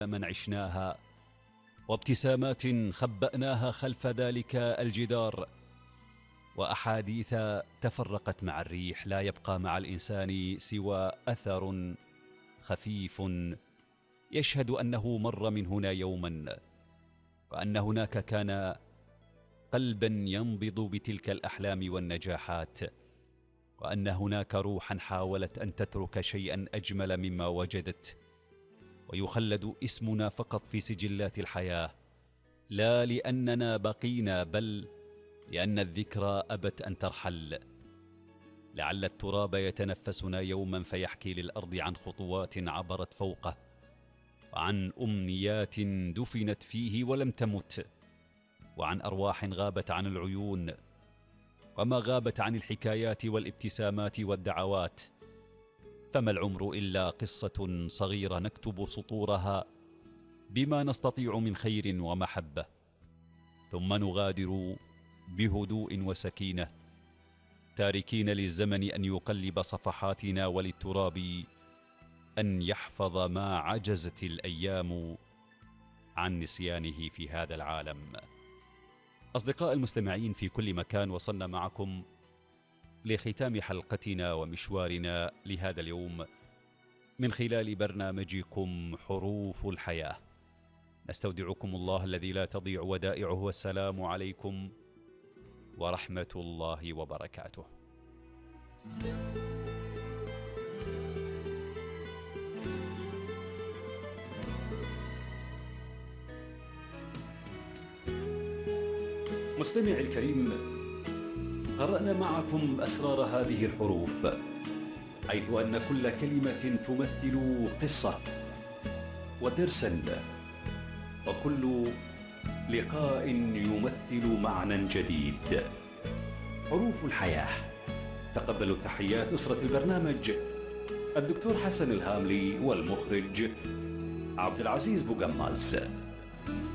من عشناها وابتسامات خبأناها خلف ذلك الجدار، وأحاديث تفرقت مع الريح لا يبقى مع الإنسان سوى أثر خفيف يشهد أنه مر من هنا يوما، وأن هناك كان قلبا ينبض بتلك الأحلام والنجاحات، وأن هناك روحا حاولت أن تترك شيئا أجمل مما وجدت، ويخلد اسمنا فقط في سجلات الحياة، لا لأننا بقينا بل لأن الذكرى أبت أن ترحل. لعل التراب يتنفسنا يوما فيحكي للأرض عن خطوات عبرت فوقه، وعن أمنيات دفنت فيه ولم تمت، وعن أرواح غابت عن العيون وما غابت عن الحكايات والابتسامات والدعوات. فما العمر إلا قصة صغيرة نكتب سطورها بما نستطيع من خير ومحبة، ثم نغادر بهدوء وسكينة، تاركين للزمن أن يقلب صفحاتنا وللتراب أن يحفظ ما عجزت الأيام عن نسيانه في هذا العالم. أصدقاء المستمعين في كل مكان، وصلنا معكم لختام حلقتنا ومشوارنا لهذا اليوم من خلال برنامجكم حروف الحياة. نستودعكم الله الذي لا تضيع ودائعه، والسلام عليكم ورحمة الله وبركاته. مستمعي الكريم، قرأنا معكم أسرار هذه الحروف، حيث أن كل كلمة تمثل قصة ودرسا، وكل لقاء يمثل معنى جديد. حروف الحياة. تقبلوا تحيات أسرة البرنامج، الدكتور حسن الهاملي، والمخرج عبد العزيز بوغماز.